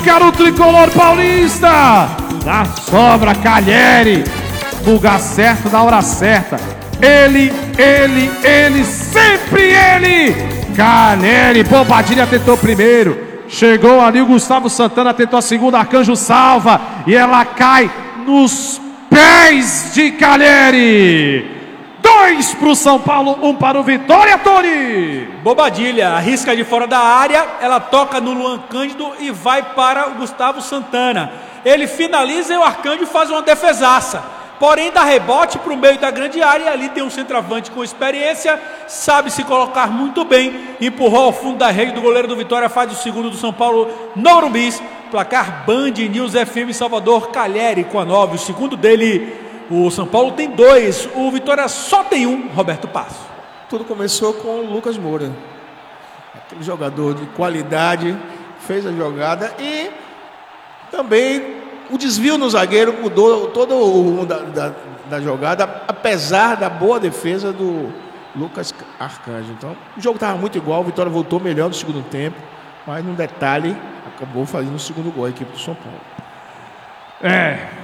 Cara, o tricolor paulista. Na sobra, Calheri. Lugar certo, na hora certa. Ele, sempre ele. Calheri, Bobadilha tentou primeiro. Chegou ali o Gustavo Santana, tentou a segunda, Arcanjo salva. E ela cai nos pés de Calheri. 2 para o São Paulo, 1 para o Vitória, Tony. Bobadilha, arrisca de fora da área, ela toca no Luan Cândido e vai para o Gustavo Santana. Ele finaliza e o Arcanjo faz uma defesaça. Porém, dá rebote para o meio da grande área e ali tem um centroavante com experiência, sabe se colocar muito bem, empurrou ao fundo da rede do goleiro do Vitória, faz o segundo do São Paulo no Morumbi. Placar Band News FM Salvador, Calheri com a 9, o segundo dele. O São Paulo tem 2, o Vitória só tem 1, Roberto Passo. Tudo começou com o Lucas Moura, aquele jogador de qualidade, fez a jogada e também o desvio no zagueiro mudou todo o rumo da jogada, apesar da boa defesa do Lucas Arcanjo. Então, o jogo estava muito igual, o Vitória voltou melhor no segundo tempo, mas num detalhe, acabou fazendo o segundo gol a equipe do São Paulo.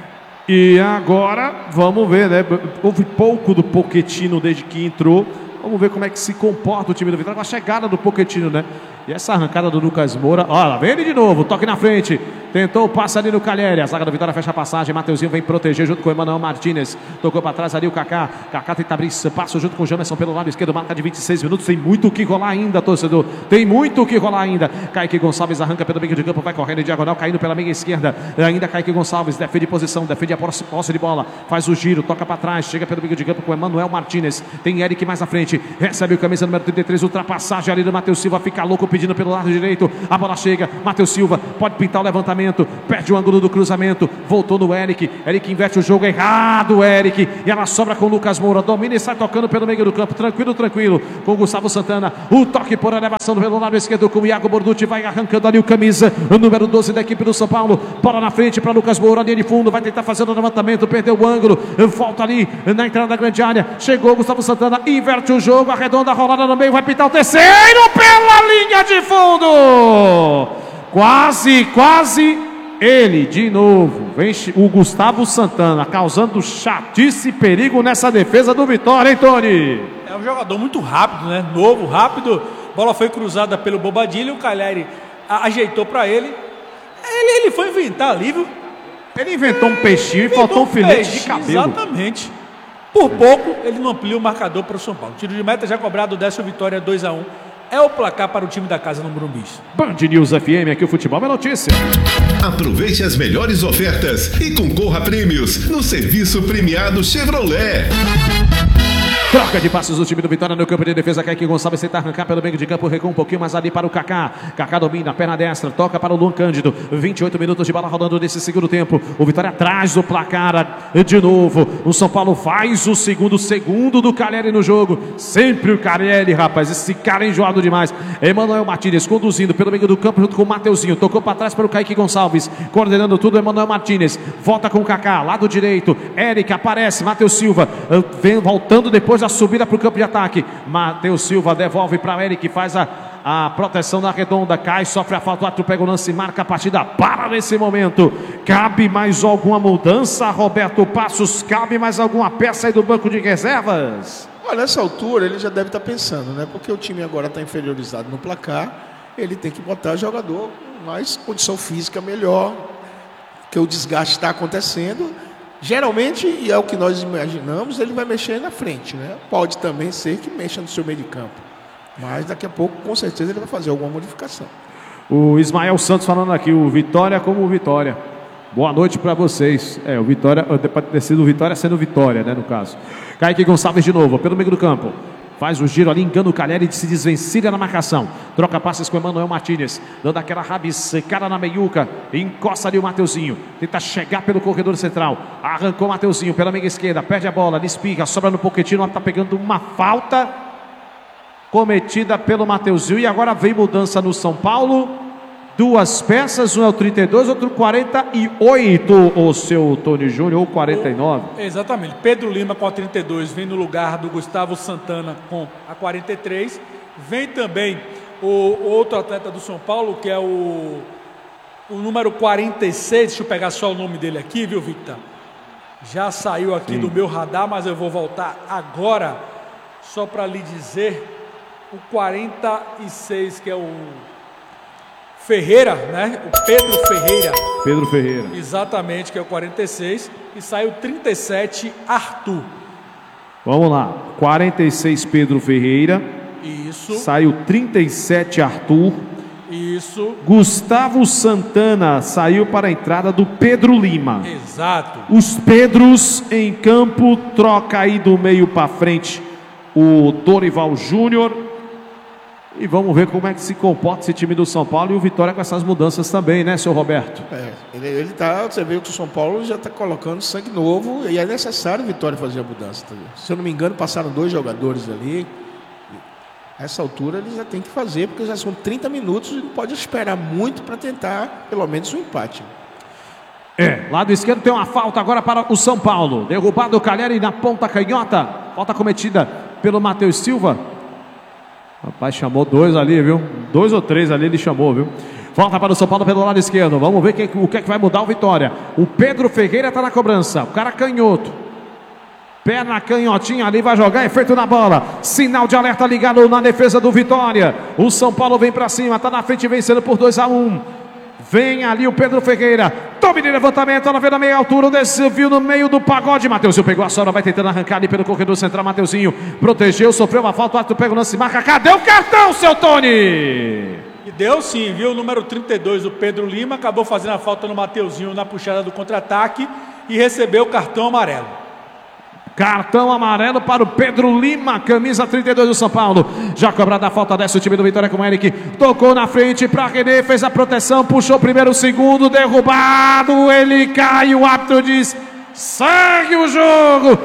E agora, vamos ver, né? Houve pouco do Pochettino desde que entrou. Vamos ver como é que se comporta o time do Vitória com a chegada do Pochettino, né? E essa arrancada do Lucas Moura. Olha, vem ele de novo, toque na frente. Tentou o passe ali no Calheri. A zaga do Vitória fecha a passagem. Mateuzinho vem proteger junto com o Emanuel Martínez. Tocou para trás ali o Kaká. Kaká tenta abrir passo junto com o Jamerson pelo lado esquerdo. Marca de 26 minutos. Tem muito o que rolar ainda, torcedor. Tem muito o que rolar ainda. Kaique Gonçalves arranca pelo meio de campo. Vai correndo em diagonal, caindo pela meia esquerda. Ainda Kaique Gonçalves defende posição, defende a posse de bola. Faz o giro, toca para trás. Chega pelo meio de campo com o Emanuel Martínez. Tem Eric mais à frente. Recebe o camisa número 33. Ultrapassagem ali do Matheus Silva. Fica louco pedindo pelo lado direito. A bola chega. Matheus Silva pode pintar o levantamento. Perde o ângulo do cruzamento. Voltou no Eric. Eric inverte o jogo errado. Eric. E ela sobra com o Lucas Moura. Domina e sai tocando pelo meio do campo. Tranquilo. Com o Gustavo Santana. O toque por elevação pelo lado esquerdo com o Iago Borducci. Vai arrancando ali o camisa. O número 12 da equipe do São Paulo. Bola na frente para Lucas Moura. Linha de fundo. Vai tentar fazer o levantamento. Perdeu o ângulo. Falta ali na entrada da grande área. Chegou o Gustavo Santana. Inverte o jogo. Arredonda a rolada no meio. Vai pintar o terceiro pela linha de fundo. Quase ele de novo. Vem o Gustavo Santana causando chatice e perigo nessa defesa do Vitória, hein, Tony? É um jogador muito rápido, né? Novo, rápido. Bola foi cruzada pelo Bobadilha. O Calheri ajeitou para ele. Ele foi inventar ali, viu? Ele inventou um peixinho e faltou um filete de cabelo. Exatamente. Por pouco, ele não amplia o marcador para o São Paulo. Tiro de meta já cobrado, desce o Vitória 2-1. É o placar para o time da casa no Morumbi. Band News FM, aqui o futebol é notícia. Aproveite as melhores ofertas e concorra a prêmios no serviço premiado Chevrolet. Troca de passos do time do Vitória no campo de defesa. Kaique Gonçalves tenta arrancar pelo meio de campo. Recua um pouquinho mais ali para o Kaká. Kaká domina, perna destra. Toca para o Luan Cândido. 28 minutos de bola rodando nesse segundo tempo. O Vitória atrás do placar de novo. O São Paulo faz o segundo do Calheri no jogo. Sempre o Calheri, rapaz. Esse cara é enjoado demais. Emanuel Martínez conduzindo pelo meio do campo junto com o Mateuzinho. Tocou para trás para o Kaique Gonçalves. Coordenando tudo, Emanuel Martínez. Volta com o Kaká. Lado direito. Eric aparece. Matheus Silva vem voltando depois da subida para o campo de ataque. Matheus Silva devolve para Eric, faz a proteção na redonda, cai, sofre a falta, o árbitro pega o lance, marca a partida, para nesse momento. Cabe mais alguma mudança, Roberto Passos? Cabe mais alguma peça aí do banco de reservas? Olha, nessa altura ele já deve estar pensando, né? Porque o time agora está inferiorizado no placar, ele tem que botar jogador com mais condição física melhor, porque o desgaste está acontecendo. Geralmente, e é o que nós imaginamos, ele vai mexer na frente, né? Pode também ser que mexa no seu meio de campo. Mas daqui a pouco, com certeza, ele vai fazer alguma modificação. O Ismael Santos falando aqui, o Vitória como Vitória. Boa noite para vocês. O Vitória, pode ter sido o Vitória sendo Vitória, né, no caso. Kaique Gonçalves de novo, pelo meio do campo. Faz o giro ali, engana o Calheri e se desvencilha na marcação. Troca passes com o Emanuel Martínez. Dando aquela rabiscada na meiuca. Encosta ali o Mateuzinho. Tenta chegar pelo corredor central. Arrancou o Mateuzinho pela meia esquerda. Perde a bola, espirra, sobra no Pochettino. Está pegando uma falta cometida pelo Mateuzinho. E agora vem mudança no São Paulo. Duas peças, um é o 32, outro 48, o seu Tony Júnior, ou 49. Exatamente, Pedro Lima com a 32 vem no lugar do Gustavo Santana com a 43. Vem também o outro atleta do São Paulo, que é o O número 46, deixa eu pegar só o nome dele aqui, viu, Victor? Já saiu aqui do meu radar, mas eu vou voltar agora, só para lhe dizer, o 46, que é o Ferreira, né? O Pedro Ferreira. Pedro Ferreira. Exatamente, que é o 46. E saiu 37, Arthur. Vamos lá. 46, Pedro Ferreira. Isso. Saiu 37, Arthur. Isso. Gustavo Santana saiu para a entrada do Pedro Lima. Exato. Os Pedros em campo, troca aí do meio para frente o Dorival Júnior. E vamos ver como é que se comporta esse time do São Paulo e o Vitória com essas mudanças também, né, seu Roberto? Ele tá, você vê que o São Paulo já está colocando sangue novo e é necessário o Vitória fazer a mudança. Tá? Se eu não me engano, passaram 2 jogadores ali. A essa altura ele já tem que fazer, porque já são 30 minutos e não pode esperar muito para tentar pelo menos um empate. Lado esquerdo tem uma falta agora para o São Paulo. Derrubado o Calheri na ponta canhota. Falta cometida pelo Matheus Silva. Rapaz, chamou 2 ali, viu? 2 ou 3 ali ele chamou, viu? Volta para o São Paulo pelo lado esquerdo. Vamos ver o que é que vai mudar o Vitória. O Pedro Ferreira está na cobrança. O cara canhoto. Pé na canhotinha ali, vai jogar, efeito na bola. Sinal de alerta ligado na defesa do Vitória. O São Paulo vem para cima, está na frente vencendo por 2-1. Vem ali o Pedro Ferreira. Tome de levantamento, ela vem na meia altura, o desvio no meio do pagode. Mateuzinho pegou a sobra, vai tentando arrancar ali pelo corredor central. Mateuzinho protegeu, sofreu uma falta. O árbitro pega o lance, marca. Cadê o cartão, seu Tony? E deu sim, viu? O número 32, o Pedro Lima, acabou fazendo a falta no Mateuzinho na puxada do contra-ataque e recebeu o cartão amarelo. Cartão amarelo para o Pedro Lima, camisa 32 do São Paulo. Já cobrada a falta, desce o time do Vitória com o Eric. Tocou na frente para René, fez a proteção, puxou primeiro, segundo, derrubado. Ele cai, o árbitro diz: segue o jogo.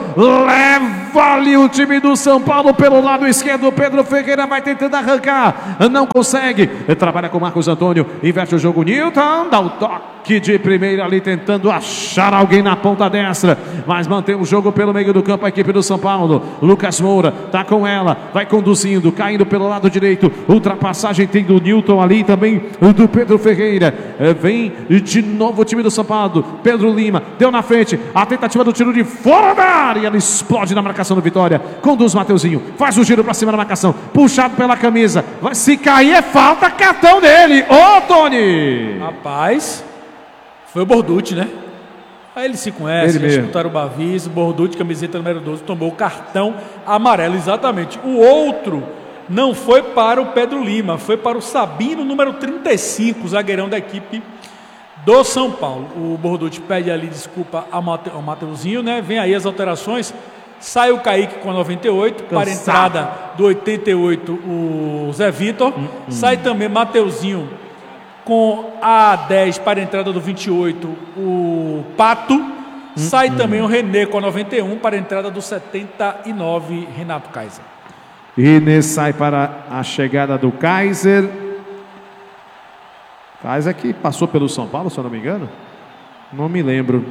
Leva ali o time do São Paulo pelo lado esquerdo. O Pedro Ferreira vai tentando arrancar, não consegue. Trabalha com o Marcos Antônio, inverte o jogo. Newton dá o toque de primeira ali, tentando achar alguém na ponta destra, mas mantém o jogo pelo meio do campo a equipe do São Paulo. Lucas Moura tá com ela, vai conduzindo, caindo pelo lado direito. Ultrapassagem tem do Newton ali, também do Pedro Ferreira. Vem de novo o time do São Paulo. Pedro Lima deu na frente, a tentativa do tiro de fora da área, ele explode na marcação do Vitória. Conduz o Mateuzinho, faz o giro pra cima da marcação, puxado pela camisa. Se cair é falta, cartão dele. Ô, Tony! Rapaz, foi o Borducci, né? Aí ele se conhece, já escutaram o Bavis. O Borducci, camiseta número 12, tomou o cartão amarelo, exatamente. O outro não foi para o Pedro Lima, foi para o Sabino, número 35, zagueirão da equipe do São Paulo. O Borducci pede ali desculpa ao Mateuzinho, né? Vem aí as alterações. Sai o Kaique com a 98, para a entrada do 88, o Zé Vitor. Sai também Mateuzinho com a 10 para a entrada do 28, o Pato. Sai também o René com a 91 para a entrada do 79, Renato Kaiser. René sai para a chegada do Kaiser. Kaiser que passou pelo São Paulo, se eu não me engano. Não me lembro.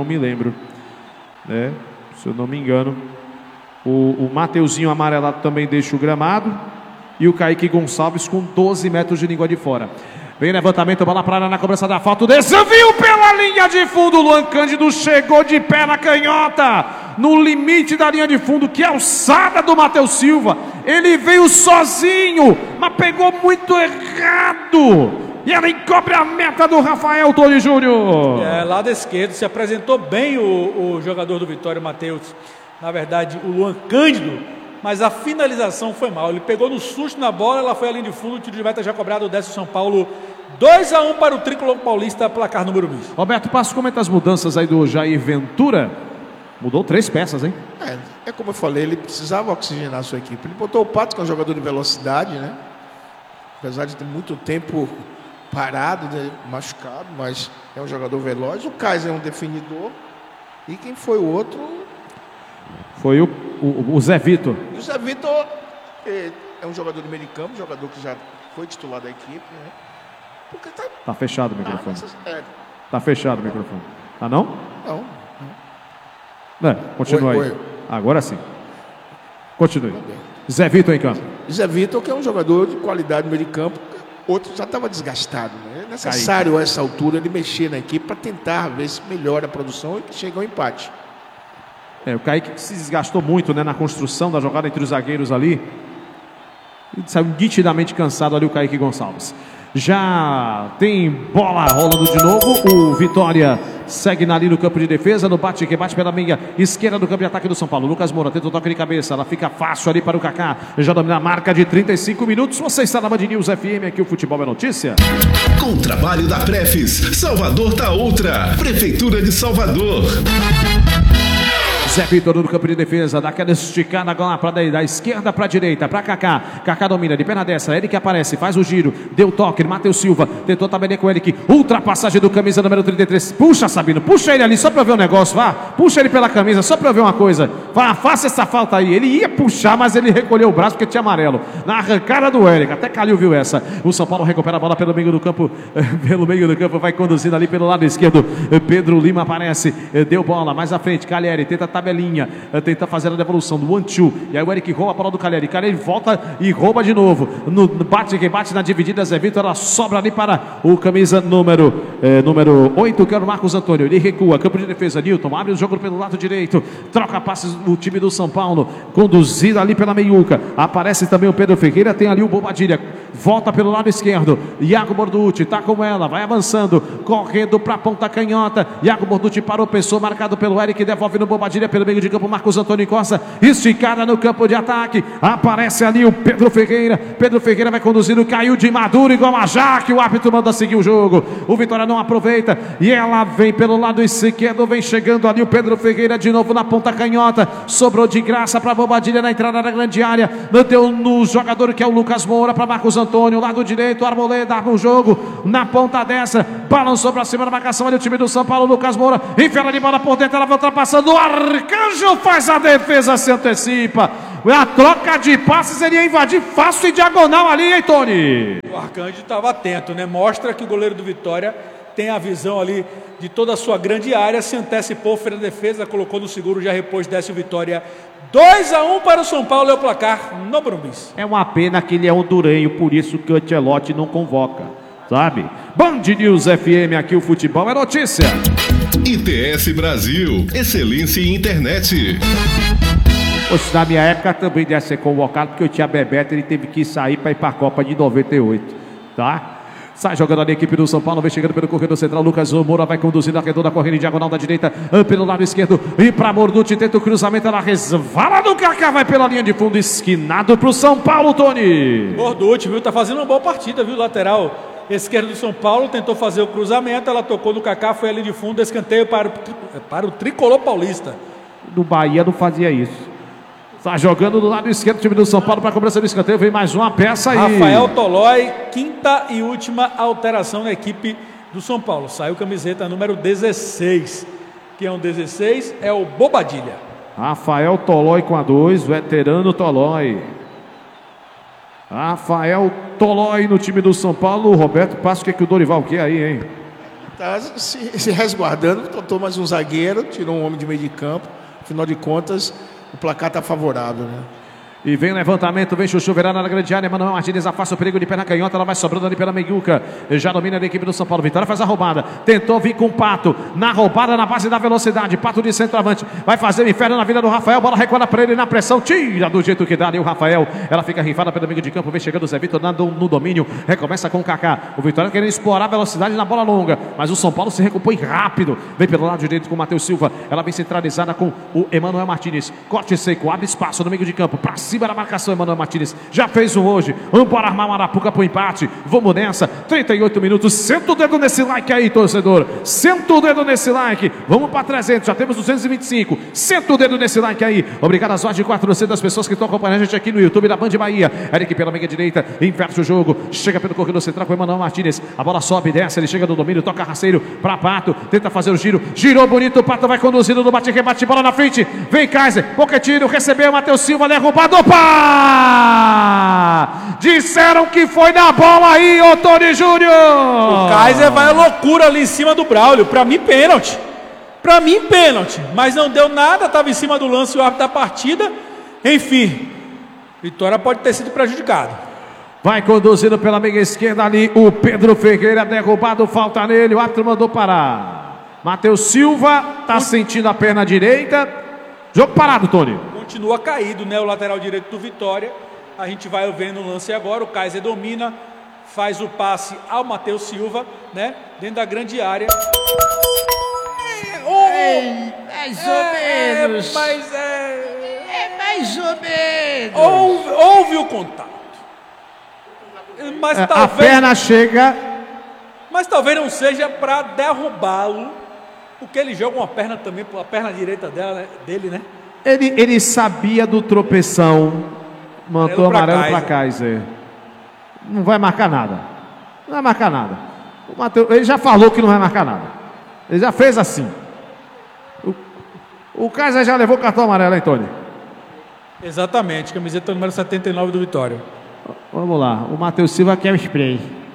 Se eu não me engano. O Mateuzinho amarelado também deixa o gramado. E o Kaique Gonçalves com 12 metros de língua de fora. Vem levantamento, bola para na cobrança da falta. Desvio pela linha de fundo. Luan Cândido chegou de pé na canhota. No limite da linha de fundo. Que alçada do Matheus Silva. Ele veio sozinho, mas pegou muito errado. E ela encobre a meta do Rafael Tony Júnior. Lado esquerdo, se apresentou bem o jogador do Vitória, Matheus. Na verdade, o Luan Cândido. Mas a finalização foi mal. Ele pegou no susto na bola, ela foi à linha de fundo, o tiro de meta já cobrado, desce o São Paulo 2-1 para o Tricolor Paulista, placar número 20. Roberto Passos, comenta as mudanças aí do Jair Ventura. Mudou 3 peças, hein? É como eu falei, ele precisava oxigenar a sua equipe. Ele botou o Pato, que é um jogador de velocidade, né? Apesar de ter muito tempo parado, né? Machucado, mas é um jogador veloz. O Kaiser é um definidor. E quem foi o outro? Foi o Zé Vitor. E o Zé Vitor é um jogador de meio de campo, jogador que já foi titular da equipe, né? Porque tá fechado o microfone. Tá fechado o microfone. Tá não? Não. Continua aí. Agora sim. Continue. Zé Vitor em campo. Zé Vitor, que é um jogador de qualidade no meio de campo. Outro já estava desgastado, né? necessário a essa altura ele mexer na equipe para tentar ver se melhora a produção e chega ao empate. O Kaique se desgastou muito, né, na construção da jogada entre os zagueiros ali. E saiu nitidamente cansado ali o Kaique Gonçalves. Já tem bola rolando de novo. O Vitória segue ali no campo de defesa. No bate que bate pela meia esquerda do campo de ataque do São Paulo. Lucas Moura tenta o toque de cabeça. Ela fica fácil ali para o Kaká. Já domina a marca de 35 minutos. Você está na Band News FM. Aqui o Futebol é Notícia. Com o trabalho da Prefis, Salvador tá outra. Prefeitura de Salvador. Zé Vitor no campo de defesa, dá aquela esticada agora da esquerda para a direita, para Kaká. Kaká domina de perna dessa, ele que aparece, faz o giro, deu toque, Matheus Silva, tentou tabelar com ele que ultrapassagem do camisa número 33. Puxa, Sabino, puxa ele ali só para ver o negócio, vá. Puxa ele pela camisa só para ver uma coisa. Vá, faça essa falta aí. Ele ia puxar, mas ele recolheu o braço porque tinha amarelo. Na arrancada do Eric, até Calil viu essa. O São Paulo recupera a bola pelo meio do campo, vai conduzindo ali pelo lado esquerdo. Pedro Lima aparece, deu bola mais à frente, Calheri tenta tabelinha, tenta fazer a devolução do 1-2, e aí o Eric rouba a bola do Calheri volta e rouba de novo, no bate que bate na dividida, Zé Vitor, ela sobra ali para o camisa número 8, que é o Marcos Antônio, ele recua, campo de defesa, Nilton abre o jogo pelo lado direito, troca passes o time do São Paulo, conduzido ali pela meiuca, aparece também o Pedro Ferreira, tem ali o Bobadilha, volta pelo lado esquerdo, Iago Borducci, tá com ela, vai avançando, correndo para a ponta canhota, Iago Borducci parou, pensou, marcado pelo Eric, devolve no Bobadilha, pelo meio de campo, Marcos Antônio Costa, esticada no campo de ataque, aparece ali o Pedro Ferreira vai conduzindo, caiu de maduro igual a Jaque, o árbitro manda seguir o jogo, o Vitória não aproveita, e ela vem pelo lado esquerdo, vem chegando ali o Pedro Ferreira de novo na ponta canhota, sobrou de graça para Bobadilha na entrada da grande área, deu no jogador que é o Lucas Moura para Marcos Antônio, lado direito, Arboleda abre o jogo, na ponta dessa, balançou para cima da marcação ali o time do São Paulo, Lucas Moura, enfia de bola por dentro, ela vai ultrapassando o Arcanjo, faz a defesa, se antecipa. A troca de passes, ele ia invadir fácil e diagonal ali, hein, Tony? O Arcanjo estava atento, né? Mostra que o goleiro do Vitória tem a visão ali de toda a sua grande área, se antecipou, fez a defesa, colocou no seguro, já repôs, desce o Vitória. 2-1 para o São Paulo, é o placar no Brumbis. É uma pena que ele é hondurenho, por isso que o Ancelotti não convoca, sabe? Band News FM, aqui o Futebol é Notícia. ITS Brasil, excelência em internet. Poxa, na minha época também deve ser convocado, porque eu tinha Bebeto, ele teve que sair para ir para a Copa de 98, tá? Sai jogando ali a equipe do São Paulo, vem chegando pelo corredor central, Lucas Moura vai conduzindo a redonda, correndo em diagonal da direita, pelo lado esquerdo, e para Borducci, tenta o cruzamento, ela resvala do Kaká, vai pela linha de fundo, esquinado para o São Paulo, Tony. Borducci, viu, tá fazendo uma boa partida, viu, lateral esquerdo do São Paulo, tentou fazer o cruzamento, ela tocou no Kaká, foi ali de fundo, escanteio para o tricolor paulista. Do Bahia não fazia isso. Está jogando do lado esquerdo o time do São Paulo para a cobrança do escanteio. Vem mais uma peça aí. Rafael Tolói, quinta e última alteração na equipe do São Paulo. Saiu camiseta número 16. Quem é o 16? É o Bobadilha. Rafael Tolói com a 2, veterano Tolói. Rafael Tolói no time do São Paulo. O Roberto passa o que o Dorival quer aí, hein? Tá se resguardando, tentou mais um zagueiro, tirou um homem de meio de campo. Afinal de contas, o placar está favorável, né? E vem o levantamento, vem Chuchu Verana na grande área, Manuel Martins afasta o perigo de perna canhota, ela vai sobrando ali pela meiuca, já domina a equipe do São Paulo, Vitória faz a roubada, tentou vir com o Pato, na roubada na base da velocidade, Pato de centroavante, vai fazer o inferno na vida do Rafael, bola recuada para ele na pressão, tira do jeito que dá ali o Rafael, ela fica rifada pelo meio de campo, vem chegando o Zé Vitor no domínio, recomeça com o Kaká, o Vitória querendo explorar a velocidade na bola longa, mas o São Paulo se recompõe rápido, vem pelo lado direito com o Matheus Silva, ela vem centralizada com o Emanuel Martins, corte seco, abre espaço no meio de campo, para cima da marcação, Emanuel Martins, já fez um hoje, vamos para armar o Arapuca pro empate, vamos nessa, 38 minutos, senta o dedo nesse like aí, torcedor, senta o dedo nesse like, vamos para 300, já temos 225, senta o dedo nesse like aí, obrigado às mais de 400 pessoas que estão acompanhando a gente aqui no YouTube da Band Bahia, Eric pela meia direita, inverte o jogo, chega pelo corredor central com o Emanuel Martins, a bola sobe, desce, ele chega no domínio, toca rasteiro para Pato, tenta fazer o giro, girou bonito, o Pato vai conduzindo no bate-rebate, bola na frente, vem Kaiser, Pochettino, recebeu, Matheus Silva, derrubado, opa! Disseram que foi na bola aí, ô Tony Júnior! O Kaiser vai à loucura ali em cima do Braulio, pra mim pênalti, mas não deu nada, estava em cima do lance o árbitro da partida, enfim, Vitória pode ter sido prejudicado. Vai conduzindo pela meia esquerda ali o Pedro Ferreira, derrubado, falta nele, o árbitro mandou parar. Matheus Silva tá sentindo a perna direita. Jogo parado, Tony. Continua caído, né? O lateral direito do Vitória. A gente vai vendo o lance agora. O Kaiser domina, faz o passe ao Matheus Silva, né? Dentro da grande área. Mais ou menos. Mas mais ou menos. houve o contato. Mas A talvez, perna chega. mas talvez não seja para derrubá-lo, porque ele joga uma perna também, a perna direita dele, né? Ele sabia do tropeção. Mandou amarelo para Kaiser. Não vai marcar nada. Não vai marcar nada. O Matheus, ele já falou que não vai marcar nada. Ele já fez assim. O Kaiser já levou cartão amarelo, hein, Tony? Exatamente, camiseta número 79 do Vitória. Vamos lá. O Matheus Silva quer o spray.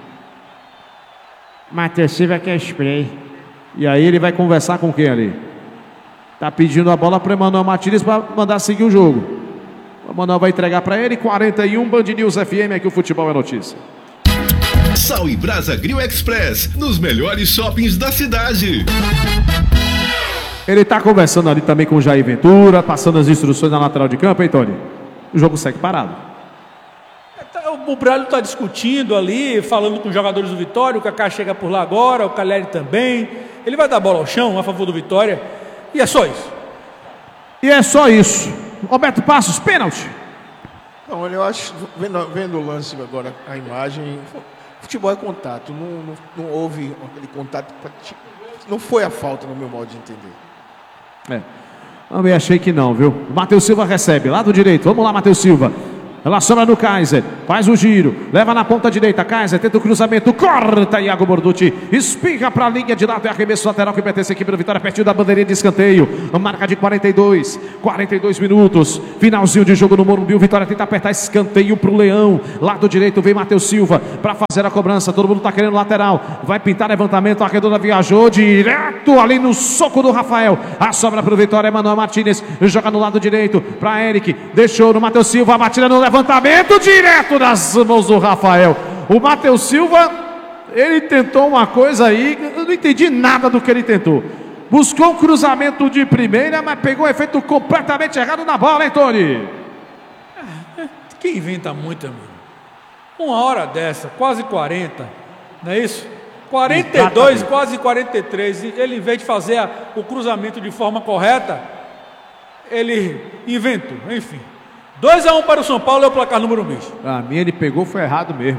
Matheus Silva quer spray. E aí ele vai conversar com quem ali? Tá pedindo a bola para Emanuel Martínez para mandar seguir o jogo. O Emanuel vai entregar para ele. 41, Band News FM, aqui o futebol é notícia. Sal e Brasa Grill Express, nos melhores shoppings da cidade. Ele tá conversando ali também com o Jair Ventura, passando as instruções na lateral de campo, hein, Tony? O jogo segue parado. O Braulio está discutindo ali, falando com os jogadores do Vitória. O Kaká chega por lá agora, o Caleri também. Ele vai dar bola ao chão a favor do Vitória. E é só isso. E é só isso. Roberto Passos, pênalti. Não, olha, eu acho, vendo o lance agora, a imagem, futebol é contato. Não houve aquele contato. Não foi a falta, no meu modo de entender. Também achei que não, viu? O Matheus Silva recebe, lado direito. Vamos lá, Matheus Silva. Ela sobra no Kaiser, faz o giro, leva na ponta direita, Kaiser tenta o cruzamento, corta Iago Borducci, espirra para a linha de lado, é arremesso lateral que pertence à equipe do Vitória, pertinho da bandeirinha de escanteio, marca de 42 minutos, finalzinho de jogo no Morumbi, o Vitória tenta apertar escanteio pro Leão, lado direito vem Matheus Silva para fazer a cobrança, todo mundo tá querendo lateral, vai pintar levantamento, a redonda viajou direto ali no soco do Rafael, a sobra pro Vitória, Emanuel Martínez, joga no lado direito para Eric, deixou no Matheus Silva, a batida no levantamento direto nas mãos do Rafael. O Matheus Silva, ele tentou uma coisa aí, eu não entendi nada do que ele tentou. Buscou um cruzamento de primeira, mas pegou um efeito completamente errado na bola, hein, Tony? Quem inventa muito, amigo? Uma hora dessa, quase 40, não é isso? 42, exatamente. Quase 43. Ele, em vez de fazer o cruzamento de forma correta, ele inventou, enfim. 2-1 para o São Paulo é o placar número 1. A mim ele pegou, foi errado mesmo.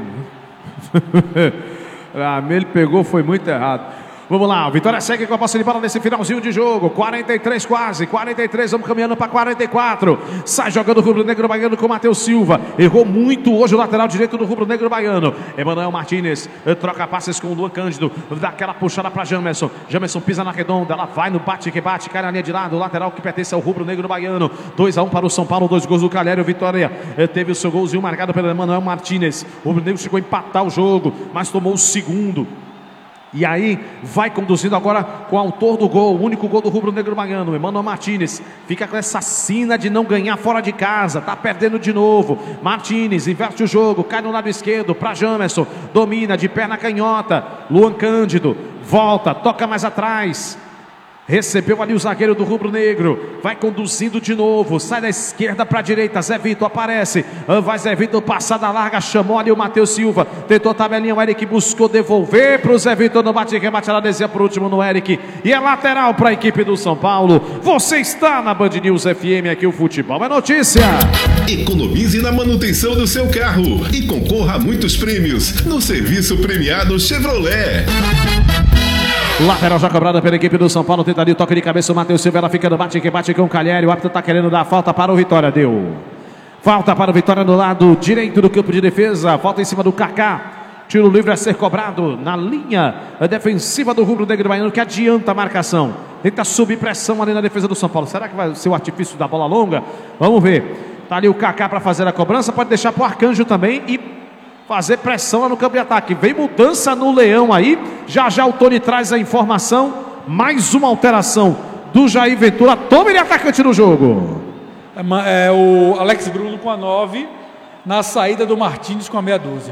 A mim ele pegou, foi muito errado. Vamos lá, o Vitória segue com a posse de bola nesse finalzinho de jogo. 43 quase, 43, vamos caminhando para 44. Sai jogando o rubro-negro baiano com o Matheus Silva. Errou muito hoje o lateral direito do rubro-negro baiano. Emanuel Martínez troca passes com o Luan Cândido. Dá aquela puxada para Jamerson. Jamerson pisa na redonda, ela vai no bate que bate, cai na linha de lado. O lateral que pertence ao rubro-negro baiano. 2-1 para o São Paulo, 2 gols do Caleri. O Vitória teve o seu golzinho marcado pelo Emanuel Martínez. O rubro-negro chegou a empatar o jogo, mas tomou o segundo. E aí vai conduzindo agora com o autor do gol, o único gol do rubro-negro baiano, Emanuel Martínez. Fica com essa sina de não ganhar fora de casa, tá perdendo de novo. Martínez inverte o jogo, cai no lado esquerdo para Jamerson, domina de perna canhota. Luan Cândido volta, toca mais atrás. Recebeu ali o zagueiro do rubro-negro, vai conduzindo de novo, sai da esquerda para a direita, Zé Vitor aparece, vai Zé Vitor, passada larga, chamou ali o Matheus Silva, tentou tabelinha, o Eric buscou devolver para o Zé Vitor, no bate-rebate, ela descia por último no Eric, e é lateral para a equipe do São Paulo. Você está na Band News FM, aqui o futebol é notícia. Economize na manutenção do seu carro e concorra a muitos prêmios no serviço premiado Chevrolet. Lateral já cobrada pela equipe do São Paulo, tentaria o toque de cabeça, o Matheus Silva, ela fica no bate com o Caleri, o árbitro está querendo dar falta para o Vitória, deu. Falta para o Vitória no lado direito do campo de defesa, falta em cima do Kaká, tiro livre a ser cobrado na linha defensiva do rubro-negro baiano, que adianta a marcação, tenta subir pressão ali na defesa do São Paulo, será que vai ser o artifício da bola longa? Vamos ver, tá ali o Kaká para fazer a cobrança, pode deixar para o Arcanjo também e fazer pressão lá no campo de ataque. Vem mudança no Leão aí. Já o Tony traz a informação. Mais uma alteração do Jair Ventura. Toma ele atacante no jogo. É o Alex Bruno com a 9. na saída do Martins com a meia dúzia.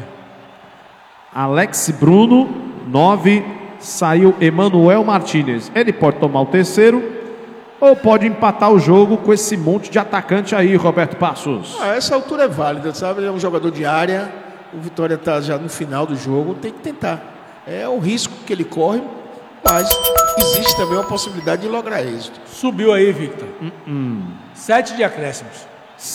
Alex Bruno, 9, saiu Emanuel Martínez. Ele pode tomar o terceiro ou pode empatar o jogo com esse monte de atacante aí, Roberto Passos. Essa altura é válida, sabe? Ele é um jogador de área, o Vitória está já no final do jogo, tem que tentar. É o risco que ele corre, mas existe também uma possibilidade de lograr êxito. Subiu aí, Victor. 7 de acréscimos.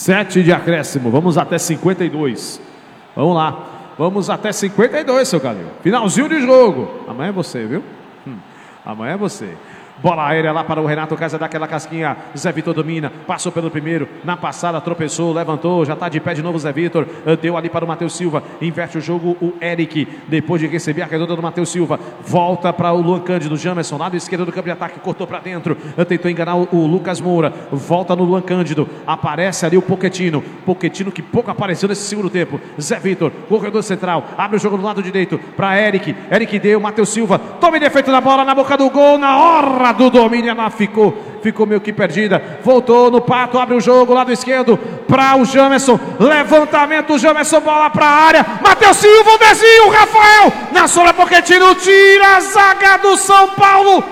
7 de acréscimo, vamos até 52. Vamos lá, vamos até 52, seu Calil. Finalzinho de jogo. Amanhã é você, viu? Amanhã é você. Bola aérea lá para o Renato Kaiser, dá aquela casquinha. Zé Vitor domina, passou pelo primeiro. Na passada, tropeçou, levantou. Já está de pé de novo Zé Vitor. Deu ali para o Matheus Silva. Inverte o jogo o Eric. Depois de receber a redonda do Matheus Silva. Volta para o Luan Cândido. Jamerson, lado esquerdo do campo de ataque. Cortou para dentro. Tentou enganar o Lucas Moura. Volta no Luan Cândido. Aparece ali o Pochettino. Pochettino que pouco apareceu nesse segundo tempo. Zé Vitor, corredor central. Abre o jogo do lado direito para Eric. Eric deu, Matheus Silva. Tome defeito na bola, na boca do gol. Na hora do domínio, ela ficou meio que perdida, voltou no Pato, abre o jogo, lado esquerdo para o Jamerson, levantamento, Jamerson, bola para a área, Matheus Silva, o desvio, Rafael, na sombra, Pochettino, tira a zaga do São Paulo,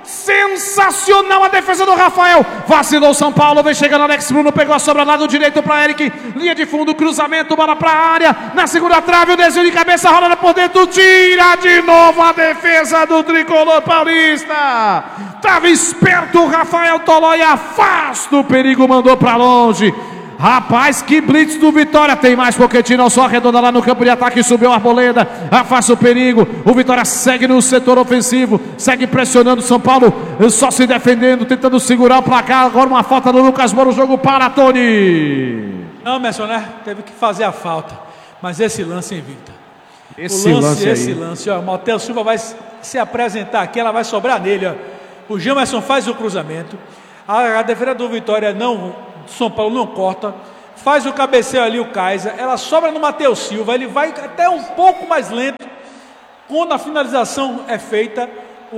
sensacional a defesa do Rafael, vacilou São Paulo, vem chegando Alex Bruno, pegou a sobra lado direito para Eric, linha de fundo, cruzamento, bola para a área, na segunda trave, o desvio de cabeça, rola por dentro, tira de novo a defesa do tricolor paulista, estava esperto o Rafael Tolói, afasta o perigo, mandou para longe. Rapaz, que blitz do Vitória. Tem mais Pochettino, só arredonda lá no campo de ataque. Subiu a Arboleda, afasta o perigo. O Vitória segue no setor ofensivo, segue pressionando o São Paulo, só se defendendo, tentando segurar o placar. Agora uma falta do Lucas Moura, o jogo para, Tony. Não, Merson, né? Teve que fazer a falta. Mas esse lance, hein, Victor? Esse lance, ó. O Matheus Silva vai se apresentar aqui, ela vai sobrar nele, ó. O Jamerson faz o cruzamento. A defesa do Vitória São Paulo não corta, faz o cabeceio ali o Kaiser, ela sobra no Matheus Silva, ele vai até um pouco mais lento, quando a finalização é feita,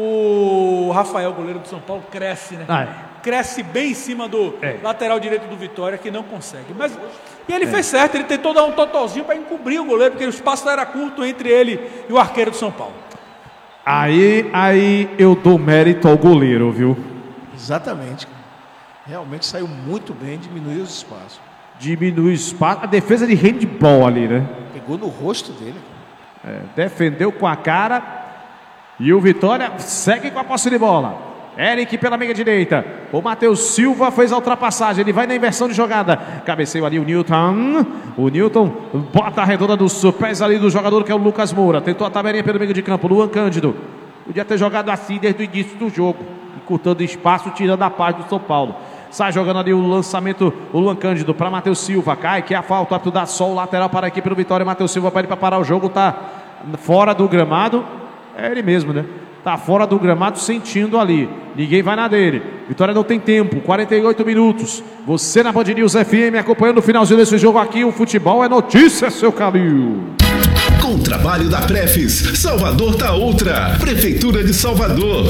o Rafael, goleiro do São Paulo, cresce, né? Cresce bem em cima do lateral direito do Vitória, que não consegue, e ele fez certo, ele tentou dar um totalzinho para encobrir o goleiro, porque o espaço era curto entre ele e o arqueiro do São Paulo. Aí eu dou mérito ao goleiro, viu? Exatamente. Realmente saiu muito bem, diminuiu os espaços. Diminui o espaço, a defesa de handball ali, né? Pegou no rosto dele. Defendeu com a cara. E o Vitória segue com a posse de bola. Eric pela meia direita. O Matheus Silva fez a ultrapassagem. Ele vai na inversão de jogada. Cabeceio ali o Newton. O Newton bota a redonda dos pés ali do jogador que é o Lucas Moura. Tentou a tabelinha pelo meio de campo. Luan Cândido. Podia ter jogado assim desde o início do jogo. Encurtando espaço, tirando a paz do São Paulo. Sai jogando ali o lançamento, o Luan Cândido para Matheus Silva. Cai, que é a falta, apto dá só o lateral para a equipe do Vitória. Matheus Silva pede para parar o jogo, tá fora do gramado. É ele mesmo, né? Tá fora do gramado, sentindo ali. Ninguém vai na dele. Vitória não tem tempo, 48 minutos. Você na Band News FM acompanhando o finalzinho desse jogo aqui. O futebol é notícia, seu Calil. Com o trabalho da Prefis, Salvador tá outra. Prefeitura de Salvador.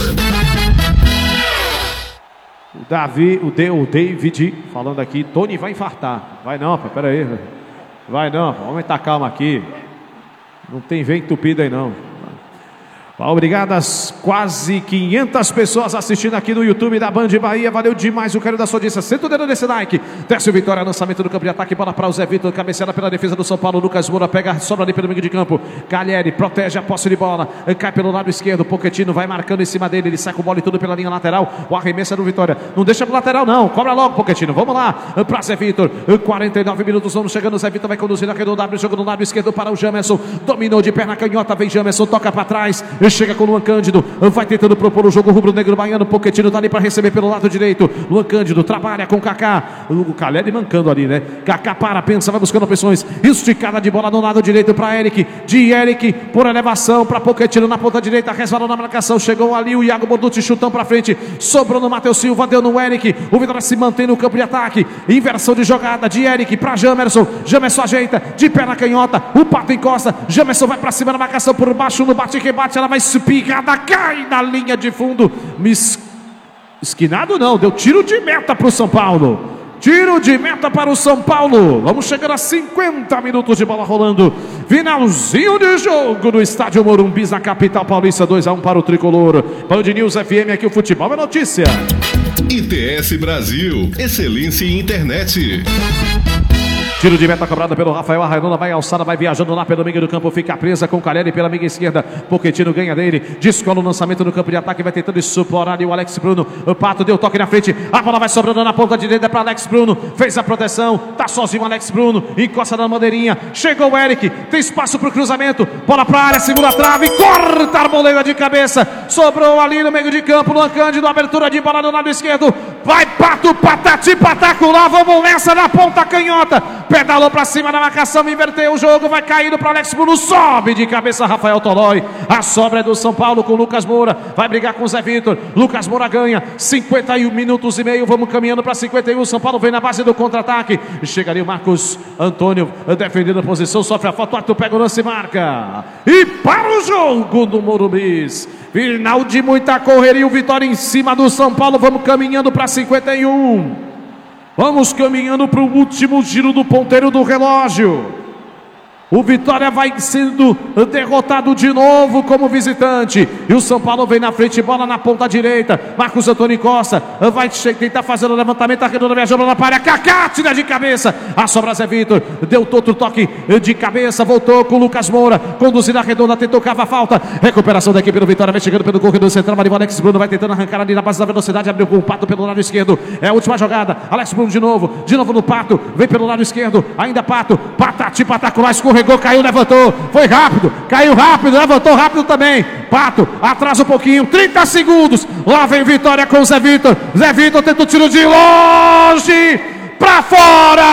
O David falando aqui, Tony vai infartar. Vai não, pai, pera aí. Vai não, vamos aumentar calma aqui. Não tem vento entupido aí não. Obrigado às quase 500 pessoas assistindo aqui no YouTube da Band Bahia. Valeu demais o carinho da sua audiência. Senta o dedo nesse like. Desce o Vitória, lançamento do campo de ataque. Bola para o Zé Vitor, cabeceada pela defesa do São Paulo. Lucas Moura pega, sobra ali pelo meio de campo. Calheri protege a posse de bola. Cai pelo lado esquerdo. Pochettino vai marcando em cima dele. Ele sai com bola e tudo pela linha lateral. O arremesso é do Vitória. Não deixa pro lateral não. Cobra logo, Pochettino. Vamos lá para Zé Vitor. 49 minutos. Vamos chegando. O Zé Vitor vai conduzindo aqui no W. Jogo no lado esquerdo para o Jamerson. Dominou de perna canhota. Vem Jamerson. Toca para trás. Chega com o Luan Cândido, vai tentando propor o jogo rubro-negro baiano. Pochettino tá ali para receber pelo lado direito. Luan Cândido trabalha com Kaká. O Calheri mancando ali, né? Kaká para, pensa, vai buscando opções. Esticada de bola no lado direito para Eric. De Eric por elevação para Pochettino na ponta direita. Resvalou na marcação. Chegou ali o Iago Borducci, chutão para frente. Sobrou no Matheus Silva, deu no Eric. O Vitória se mantém no campo de ataque. Inversão de jogada de Eric para Jamerson. Jamerson ajeita de perna canhota. O Pato encosta. Jamerson vai para cima na marcação por baixo. No bate-rebate, ela vai espigada. Cai na linha de fundo. Esquinado não, deu tiro de meta para o São Paulo. Tiro de meta para o São Paulo. Vamos chegar a 50 minutos de bola rolando. Finalzinho de jogo no estádio Morumbi, na capital paulista. 2-1 para o Tricolor. Band News FM, aqui o futebol é notícia. ITS Brasil, excelência em internet. Tiro de meta cobrado pelo Rafael Arraiola, vai alçada, vai viajando lá pelo meio do campo, fica presa com o Calheri pela meia esquerda. Pochettino ganha dele, descola o lançamento no campo de ataque, vai tentando explorar ali o Alex Bruno. O Pato deu toque na frente, a bola vai sobrando na ponta direita para Alex Bruno. Fez a proteção, tá sozinho o Alex Bruno, encosta na bandeirinha. Chegou o Eric, tem espaço pro cruzamento, bola pra área, segura a trave, corta a arboleda de cabeça. Sobrou ali no meio de campo, Luan Cândido, abertura de bola do lado esquerdo. Vai Pato, patati, pataculá, vamos nessa na ponta canhota. Pedalou pra cima da marcação, inverteu o jogo, vai caindo para Alex Bruno, sobe de cabeça Rafael Tolói. A sobra é do São Paulo com Lucas Moura, vai brigar com o Zé Vitor. Lucas Moura ganha, 51 minutos e meio, vamos caminhando para 51. São Paulo vem na base do contra-ataque. Chega ali o Marcos Antônio defendendo a posição, sofre a falta, o Arthur pega o lance e marca. E para o jogo do Morumbi. Final de muita correria, o Vitória em cima do São Paulo, vamos caminhando para 51. Vamos caminhando para o último giro do ponteiro do relógio. O Vitória vai sendo derrotado de novo como visitante. E o São Paulo vem na frente, bola na ponta direita. Marcos Antônio Costa vai tentar fazer o levantamento. A redonda viajando na área. Kaká tira de cabeça. A sobra Zé Vitor. Deu outro toque de cabeça. Voltou com o Lucas Moura. Conduzindo a redonda, tentou cavar a falta. Recuperação da equipe do Vitória. Vem chegando pelo corredor central. O Alex Bruno vai tentando arrancar ali na base da velocidade. Abriu com o Pato pelo lado esquerdo. É a última jogada. Alex Bruno de novo no Pato. Vem pelo lado esquerdo. Ainda Pato. Patati, pataculá, escorregou. Caiu, levantou, foi rápido, caiu rápido, levantou rápido também. Pato, atrasa um pouquinho, 30 segundos. Lá vem Vitória com o Zé Vitor. Zé Vitor tenta o tiro de longe, pra fora.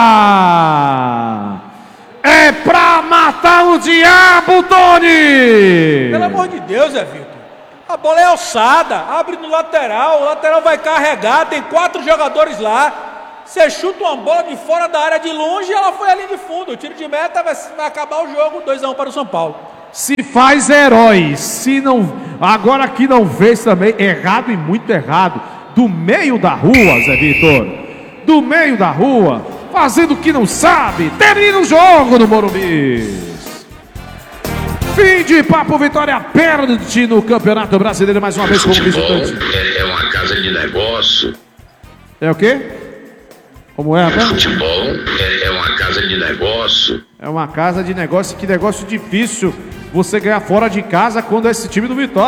É pra matar o diabo, Tony. Pelo amor de Deus, Zé Vitor. A bola é alçada, abre no lateral, o lateral vai carregar, tem 4 jogadores lá. Você chuta uma bola de fora da área de longe e ela foi ali de fundo. O tiro de meta vai acabar o jogo, 2-1 para o São Paulo. Se faz herói, se não, agora aqui não fez também, errado e muito errado. Do meio da rua, Zé Vitor, do meio da rua, fazendo o que não sabe, termina o jogo no Morumbi. Fim de papo, Vitória perde no Campeonato Brasileiro mais uma vez como visitante. É uma casa de negócio. É o quê? Como é, rapaz? Futebol é uma casa de negócio. É uma casa de negócio, que negócio difícil você ganhar fora de casa quando é esse time do Vitória.